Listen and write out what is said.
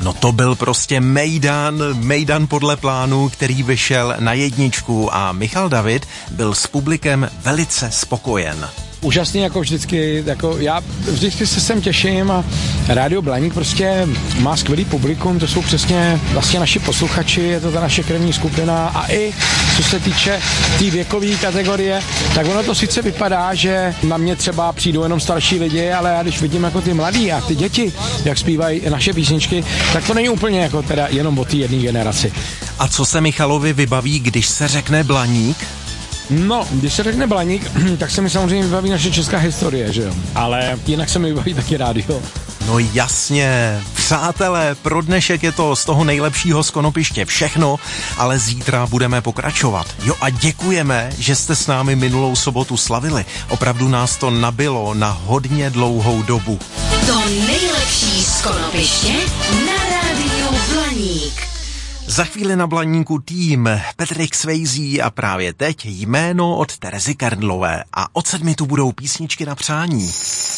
No to byl prostě mejdan podle plánu, který vyšel na 1 a Michal David byl s publikem velice spokojen. Úžasný jako vždycky, já vždycky se sem těším a Rádio Blaník prostě má skvělý publikum, to jsou přesně vlastně naši posluchači, je to ta naše krevní skupina a i co se týče té věkové kategorie, tak ono to sice vypadá, že na mě třeba přijdou jenom starší lidi, ale já když vidím jako ty mladí a ty děti, jak zpívají naše písničky, tak to není úplně jako teda jenom o té jedné generaci. A co se Michalovi vybaví, když se řekne Blaník? No, když se řekne Blaník, tak se mi samozřejmě vybaví naše česká historie, že jo? Ale jinak se mi vybaví taky rádio. No jasně, přátelé, pro dnešek je to z toho nejlepšího z Konopiště všechno, ale zítra budeme pokračovat. Jo a děkujeme, že jste s námi minulou sobotu slavili. Opravdu nás to nabilo na hodně dlouhou dobu. To nejlepší z Konopiště na rádiu Blaník. Za chvíli na Blaníku tým Patrick Swayze a právě teď jméno od Terezy Kernlové a od 7 tu budou písničky na přání.